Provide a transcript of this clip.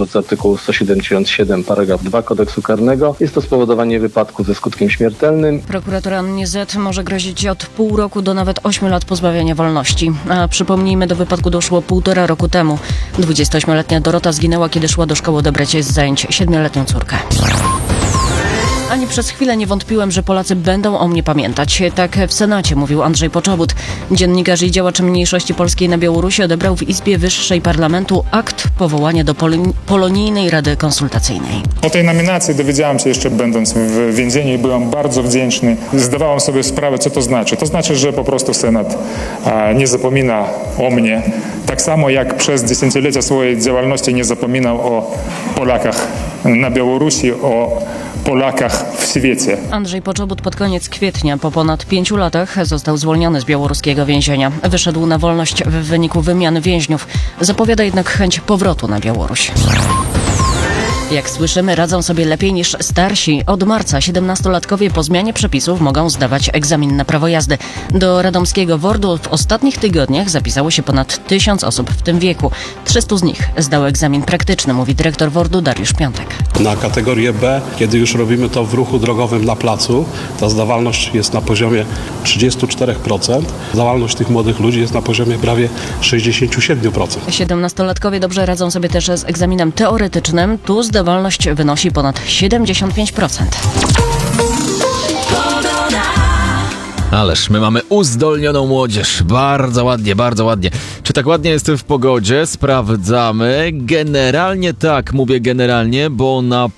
wobec artykułu 177 paragraf 2 kodeksu karnego. Jest to spowodowanie wypadku ze skutkiem śmiertelnym. Prokuratura NZ może grozić od pół roku do nawet 8 lat pozbawienia wolności. A przypomnijmy, do wypadku doszło 1,5 roku temu. 28-letnia Dorota zginęła, kiedy szła do szkoły odebrać z zajęć 7-letnią córkę. Ani przez chwilę nie wątpiłem, że Polacy będą o mnie pamiętać. Tak w Senacie mówił Andrzej Poczobut. Dziennikarz i działacz mniejszości polskiej na Białorusi odebrał w Izbie Wyższej Parlamentu akt powołania do Polonijnej Rady Konsultacyjnej. O tej nominacji dowiedziałem się jeszcze będąc w więzieniu i byłem bardzo wdzięczny. Zdawałem sobie sprawę, co to znaczy. To znaczy, że po prostu Senat nie zapomina o mnie. Tak samo jak przez dziesięciolecia swojej działalności nie zapominał o Polakach na Białorusi, o Polakach w świecie. Andrzej Poczobut pod koniec kwietnia, po ponad 5 latach, został zwolniony z białoruskiego więzienia. Wyszedł na wolność w wyniku wymiany więźniów. Zapowiada jednak chęć powrotu na Białoruś. Jak słyszymy, radzą sobie lepiej niż starsi. Od marca 17-latkowie po zmianie przepisów mogą zdawać egzamin na prawo jazdy. Do radomskiego WORD-u w ostatnich tygodniach zapisało się ponad 1000 osób w tym wieku. 300 z nich zdało egzamin praktyczny, mówi dyrektor WORD-u Dariusz Piątek. Na kategorię B, kiedy już robimy to w ruchu drogowym na placu, ta zdawalność jest na poziomie 34%. Zdawalność tych młodych ludzi jest na poziomie prawie 67%. 17-latkowie dobrze radzą sobie też z egzaminem teoretycznym. Tu zdawalność wynosi ponad 75%. Ależ my mamy uzdolnioną młodzież. Bardzo ładnie, bardzo ładnie. Czy tak ładnie jest w pogodzie? Sprawdzamy. Generalnie tak, mówię generalnie, bo na